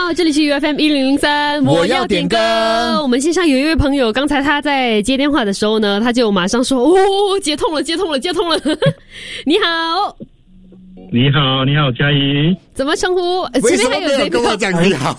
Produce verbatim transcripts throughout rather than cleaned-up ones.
好，这里是 U F M 一零零三，我要点歌。我们线上有一位朋友，刚才他在接电话的时候呢，他就马上说：“哦，接通了，接通了，接通了。”你好， 你好，你好，嘉怡。 怎么称呼？ 为什么没有跟我讲你好？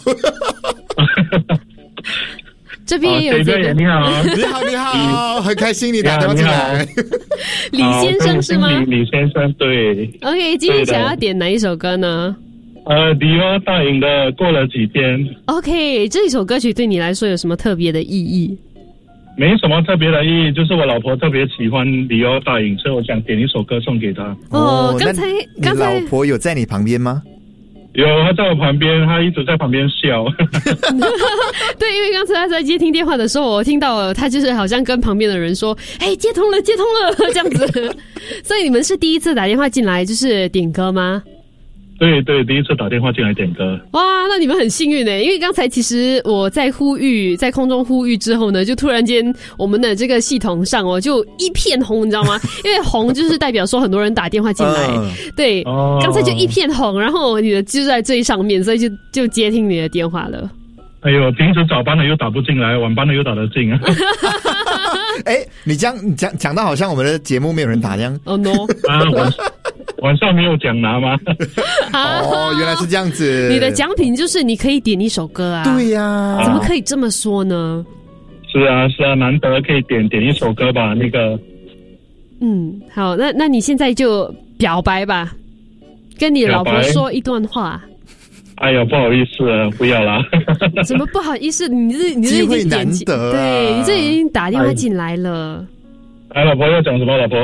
这边也有这个。 你好， 你好，你好，很开心你打电话进来。 李先生是吗？ 李李先生，对。 OK， 今天想要点哪一首歌呢？ 呃，迪奥大颖的《过了几天》。 OK， 这首歌曲对你来说有什么特别的意义？ 没什么特别的意义，就是我老婆特别喜欢迪奥大颖，所以我想点一首歌送给她。 哦，刚才刚才你老婆有在你旁边吗？ 有，她在我旁边，她一直在旁边笑。 对，因为刚才她在接听电话的时候，我听到了，她就是好像跟旁边的人说：“哎，接通了，接通了。”这样子。所以你们是第一次打电话进来就是点歌吗？ 对对，第一次打电话进来点歌。 哇，那你们很幸运耶，因为刚才其实我在呼吁，在空中呼吁之后呢，就突然间我们的这个系统上哦，就一片红，你知道吗？因为红就是代表说很多人打电话进来，嗯、对，哦、刚才就一片红，然后你的就在最上面，所以就就接听你的电话了。 哎呦，平时早班的又打不进来，晚班的又打得进啊！ 哎，你这样你讲讲到好像我们的节目没有人打这样。 哦、oh, no 啊，晚晚上没有奖拿吗？ 哦，原来是这样子。 你的奖品就是你可以点一首歌啊。 对呀、啊， 怎么可以这么说呢？ 是啊是啊，难得可以点点一首歌吧，那个。 嗯，好，那那你现在就表白吧，跟你老婆说一段话。 哎呀，不好意思啊，不要啦。 什么不好意思？你这你这已经点机会难得、啊， 对你这已经打电话进来了。 哎，老婆要讲什么？老婆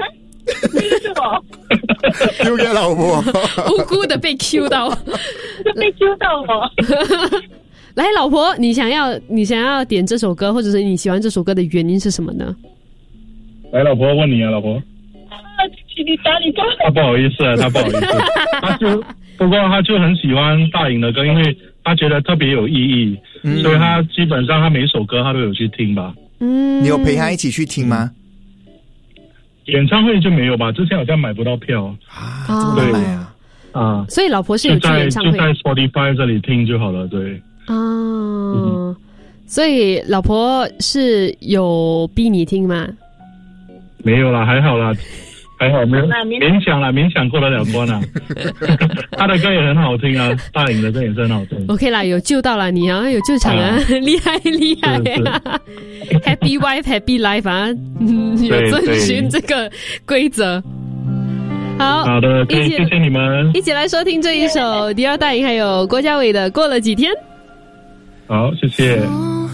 Q 我 ，Q 给老婆， 无辜的被 Q 到， 被 Q 到我。 来，老婆，你想要你想要点这首歌，或者是你喜欢这首歌的原因是什么呢？ 来，老婆问你啊，老婆。 啊，请你打你干嘛？ 他不好意思啊，他不好意思，他就不过他就很喜欢大颖的歌，因为他觉得特别有意义，嗯、所以他基本上他每一首歌他都有去听吧。 嗯， 你有陪他一起去听吗？ 演唱会就没有吧，之前好像买不到票啊，这么难买啊！ 啊， 所以老婆是有去演唱会， 就在 Spotify 这里听就好了，对。 啊、嗯，所以老婆是有逼你听吗？ 没有啦，还好啦，还好没有勉强啦，勉强过得了关啦。他的歌也很好听啊，大颖的歌也是很好听。 OK 啦，有救到了你啊，有救场啊，厉、啊、害厉害啊 ！Happy wife, happy life 啊，嗯、有遵循这个规则。好， 好的，可以谢谢你们， 一起来收听这一首迪奥大颖还有郭嘉伟的《过了几天》。 好，谢谢。